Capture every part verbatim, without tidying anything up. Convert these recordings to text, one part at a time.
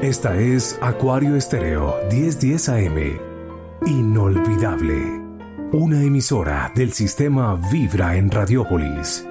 Esta es Acuario Estéreo diez diez A M. Inolvidable. Una emisora del sistema Vibra en Radiópolis.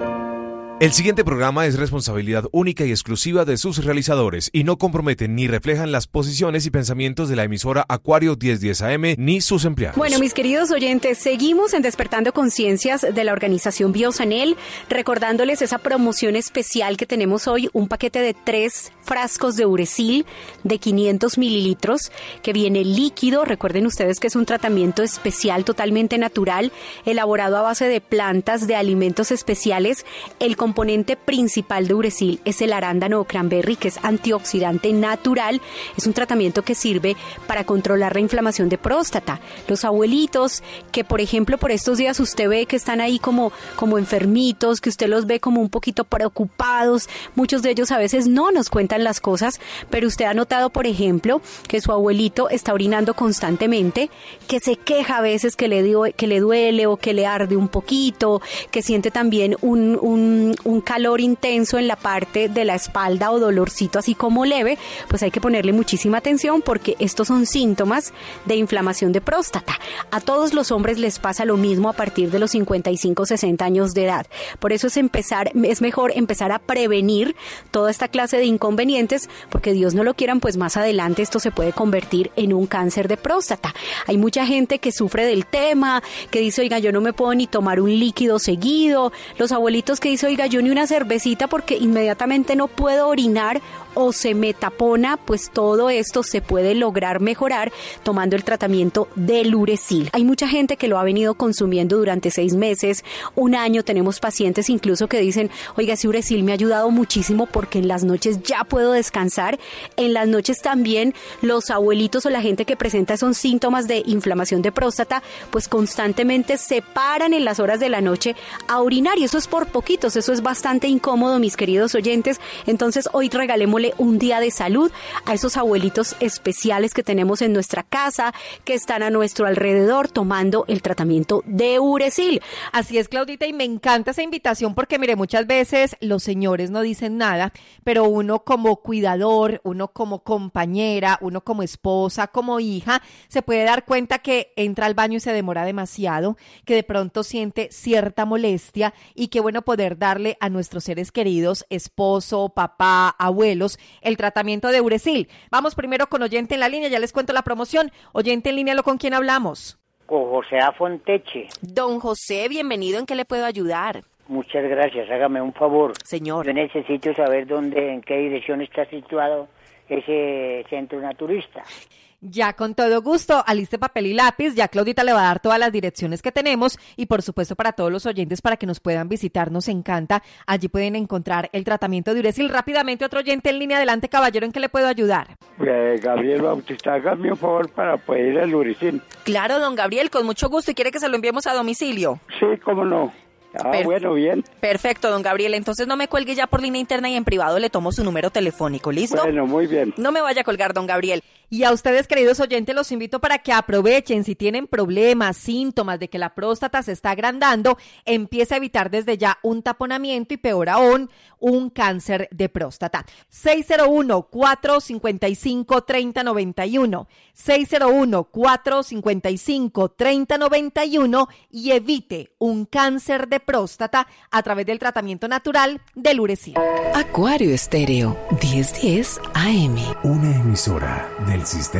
El siguiente programa es responsabilidad única y exclusiva de sus realizadores y no comprometen ni reflejan las posiciones y pensamientos de la emisora Acuario diez diez A M ni sus empleados. Bueno, mis queridos oyentes, seguimos en Despertando Conciencias de la organización Biosanel, recordándoles esa promoción especial que tenemos hoy, un paquete de tres frascos de Uresil de quinientos mililitros, que viene líquido. Recuerden ustedes que es un tratamiento especial, totalmente natural, elaborado a base de plantas, de alimentos especiales. El componente principal de Uresil es el arándano o cranberry, que es antioxidante natural. Es un tratamiento que sirve para controlar la inflamación de próstata. Los abuelitos que, por ejemplo, por estos días usted ve que están ahí como, como enfermitos, que usted los ve como un poquito preocupados, muchos de ellos a veces no nos cuentan las cosas, pero usted ha notado, por ejemplo, que su abuelito está orinando constantemente, que se queja a veces que le, dio, que le duele o que le arde un poquito, que siente también un, un un calor intenso en la parte de la espalda o dolorcito así como leve. Pues hay que ponerle muchísima atención porque estos son síntomas de inflamación de próstata. A todos los hombres les pasa lo mismo a partir de los cincuenta y cinco, sesenta años de edad. Por eso es empezar, es mejor empezar a prevenir toda esta clase de inconvenientes, porque Dios no lo quieran, pues más adelante esto se puede convertir en un cáncer de próstata. Hay mucha gente que sufre del tema, que dice, oiga, yo no me puedo ni tomar un líquido seguido. Los abuelitos que dicen, oiga, yo ni una cervecita porque inmediatamente no puedo orinar o se me tapona. Pues todo esto se puede lograr mejorar tomando el tratamiento del Uresil. Hay mucha gente que lo ha venido consumiendo durante seis meses, un año. Tenemos pacientes incluso que dicen, oiga, ese Uresil me ha ayudado muchísimo porque en las noches ya puedo descansar. En las noches también los abuelitos o la gente que presenta esos síntomas de inflamación de próstata, pues constantemente se paran en las horas de la noche a orinar, y eso es por poquitos, eso es bastante incómodo, mis queridos oyentes. Entonces hoy regalémosle un día de salud a esos abuelitos especiales que tenemos en nuestra casa, que están a nuestro alrededor tomando el tratamiento de Uresil. Así es, Claudita, y me encanta esa invitación porque, mire, muchas veces los señores no dicen nada, pero uno como cuidador, uno como compañera, uno como esposa, como hija, se puede dar cuenta que entra al baño y se demora demasiado, que de pronto siente cierta molestia, y qué bueno poder darle a nuestros seres queridos, esposo, papá, abuelos, el tratamiento de Uresil. Vamos primero con oyente en la línea, ya les cuento la promoción. Oyente en línea, ¿lo con quién hablamos? Con José Afonteche. Don José, bienvenido, ¿en qué le puedo ayudar? Muchas gracias, hágame un favor. Señor. Yo necesito saber dónde, en qué dirección está situado ese centro naturista. Ya, con todo gusto, aliste papel y lápiz, ya Claudita le va a dar todas las direcciones que tenemos, y por supuesto para todos los oyentes para que nos puedan visitar, nos encanta. Allí pueden encontrar el tratamiento de Uresil. Rápidamente, otro oyente en línea. Adelante, caballero, ¿en qué le puedo ayudar? Eh, Gabriel Bautista, hágame un favor para poder ir al Uresil. Claro, don Gabriel, con mucho gusto. ¿Y quiere que se lo enviemos a domicilio? Sí, cómo no. Ah, Perf- bueno, bien. Perfecto, don Gabriel. Entonces no me cuelgue ya por línea interna, y en privado le tomo su número telefónico, ¿listo? Bueno, muy bien. No me vaya a colgar, don Gabriel. Y a ustedes, queridos oyentes, los invito para que aprovechen. Si tienen problemas, síntomas de que la próstata se está agrandando, empiece a evitar desde ya un taponamiento y, peor aún, un cáncer de próstata. seis cero uno, cuatro cinco cinco, tres cero nueve uno, seis cero uno, cuatro cinco cinco, tres cero nueve uno, y evite un cáncer de próstata a través del tratamiento natural del Uresil. Acuario Estéreo diez diez A M. Una emisora del sistema